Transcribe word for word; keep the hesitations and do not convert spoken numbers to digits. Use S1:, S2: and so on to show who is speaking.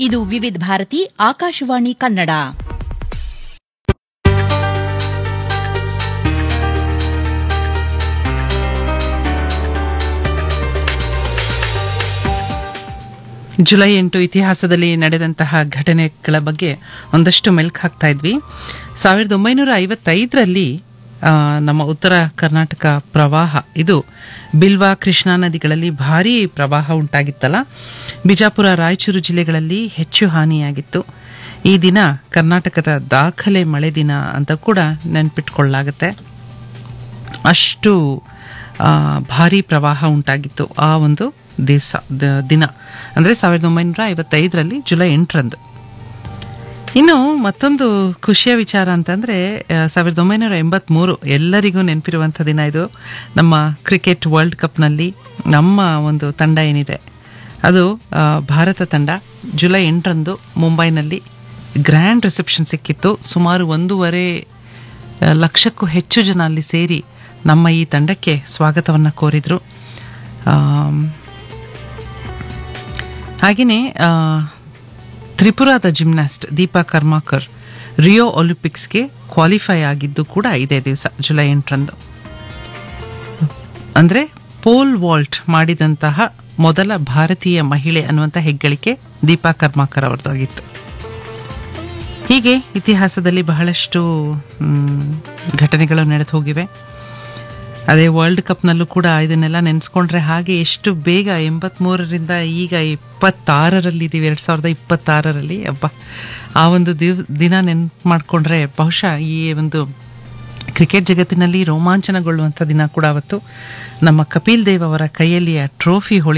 S1: ಇದು ವಿವಿಧ ಭಾರತಿ ಆಕಾಶವಾಣಿ ಕನ್ನಡ.
S2: ಜುಲೈ ಎಂಟು ಇತಿಹಾಸದಲ್ಲಿ ನಡೆದಂತಹ ಘಟನೆಗಳ ಬಗ್ಗೆ ಒಂದಷ್ಟು ಮೆಲ್ಕು ಹಾಕ್ತಾ ಇದ್ವಿ. ಸಾವಿರದ ಒಂಬೈನೂರ ಐವತ್ತೈದರಲ್ಲಿ ನಮ್ಮ ಉತ್ತರ ಕರ್ನಾಟಕ ಪ್ರವಾಹ, ಇದು ಬಿಲ್ವಾ ಕೃಷ್ಣಾ ನದಿಗಳಲ್ಲಿ ಭಾರೀ ಪ್ರವಾಹ ಉಂಟಾಗಿತ್ತಲ್ಲ. ಬಿಜಾಪುರ, ರಾಯಚೂರು ಜಿಲ್ಲೆಗಳಲ್ಲಿ ಹೆಚ್ಚು ಹಾನಿಯಾಗಿತ್ತು. ಈ ದಿನ ಕರ್ನಾಟಕದ ದಾಖಲೆ ಮಳೆ ದಿನ ಅಂತ ಕೂಡ ನೆನ್ಪಿಟ್ಕೊಳ್ಳಲಾಗುತ್ತೆ. ಅಷ್ಟು ಭಾರೀ ಪ್ರವಾಹ ಉಂಟಾಗಿತ್ತು ಆ ಒಂದು ದಿವಸ ದಿನ ಅಂದರೆ ಸಾವಿರದ ಒಂಬೈನೂರ ಐವತ್ತೈದರಲ್ಲಿ ಜುಲೈ ಎಂಟರಂದು. ಇನ್ನು ಮತ್ತೊಂದು ಖುಷಿಯ ವಿಚಾರ ಅಂತಂದರೆ ಸಾವಿರದ ಒಂಬೈನೂರ ಎಂಬತ್ತ್ಮೂರು ಎಲ್ಲರಿಗೂ ನೆನಪಿರುವಂಥ ದಿನ ಇದು. ನಮ್ಮ ಕ್ರಿಕೆಟ್ ವರ್ಲ್ಡ್ ಕಪ್ನಲ್ಲಿ ನಮ್ಮ ಒಂದು ತಂಡ ಏನಿದೆ ಅದು ಭಾರತ ತಂಡ ಜುಲೈ ಎಂಟರಂದು ಮುಂಬೈನಲ್ಲಿ ಗ್ರ್ಯಾಂಡ್ ರಿಸೆಪ್ಷನ್ ಸಿಕ್ಕಿತ್ತು. ಸುಮಾರು ಒಂದೂವರೆ ಲಕ್ಷಕ್ಕೂ ಹೆಚ್ಚು ಜನ ಅಲ್ಲಿ ಸೇರಿ ನಮ್ಮ ಈ ತಂಡಕ್ಕೆ ಸ್ವಾಗತವನ್ನು ಕೋರಿದರು. ಹಾಗೆಯೇ ತ್ರಿಪುರಾದ ಜಿಮ್ನಾಸ್ಟ್ ದೀಪಾ ಕರ್ಮಾಕರ್ ರಿಯೋ ಒಲಿಂಪಿಕ್ಸ್ಗೆ ಕ್ವಾಲಿಫೈ ಆಗಿದ್ದು ಕೂಡ ಇದೇ ದಿವಸ ಜುಲೈ ಎಂಟರಂದು. ಅಂದರೆ ಪೋಲ್ ವಾಲ್ಟ್ ಮಾಡಿದಂತಹ ಮೊದಲ ಭಾರತೀಯ ಮಹಿಳೆ ಅನ್ನುವಂಥ ಹೆಗ್ಗಳಿಕೆ ದೀಪಾ ಕರ್ಮಾಕರ್ ಅವರದಾಗಿತ್ತು. ಹೀಗೆ ಇತಿಹಾಸದಲ್ಲಿ ಬಹಳಷ್ಟು ಘಟನೆಗಳು ನಡೆದು ಹೋಗಿವೆ. ಅದೇ ವರ್ಲ್ಡ್ ಕಪ್ನಲ್ಲೂ ಕೂಡ ಇದನ್ನೆಲ್ಲ ನೆನೆಸ್ಕೊಂಡ್ರೆ ಹಾಗೆ ಎಷ್ಟು ಬೇಗ ಎಂಬತ್ಮೂರರಿಂದ ಈಗ ಇಪ್ಪತ್ತಾರರಲ್ಲಿದ್ದೀವಿ, ಎರಡು ಸಾವಿರದ ಇಪ್ಪತ್ತಾರರಲ್ಲಿ. ಅಬ್ಬಾ, ಆ ಒಂದು ದಿವ್ ದಿನ ನೆನ್ಪು ಮಾಡಿಕೊಂಡ್ರೆ ಬಹುಶಃ ಈ ಒಂದು ಕ್ರಿಕೆಟ್ ಜಗತ್ತಿನಲ್ಲಿ ರೋಮಾಂಚನಗೊಳ್ಳುವಂಥ ದಿನ ಕೂಡ ಅವತ್ತು. ನಮ್ಮ ಕಪಿಲ್ ದೇವ್ ಅವರ ಕೈಯಲ್ಲಿ ಆ ಟ್ರೋಫಿ ಹೊಳಿ